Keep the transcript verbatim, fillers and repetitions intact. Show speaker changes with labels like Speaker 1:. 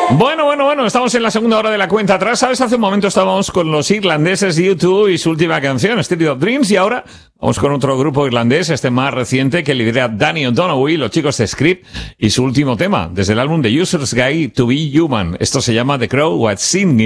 Speaker 1: Bueno, bueno, bueno, estamos en la segunda hora de la cuenta atrás. ¿Sabes? Hace un momento estábamos con los irlandeses U dos y su última canción, Street of Dreams, y ahora vamos con otro grupo irlandés, este más reciente, que lidera Danny O'Donoghue, los chicos de Script, y su último tema, desde el álbum The User's Guide to Be Human. Esto se llama The Crow What's Singing.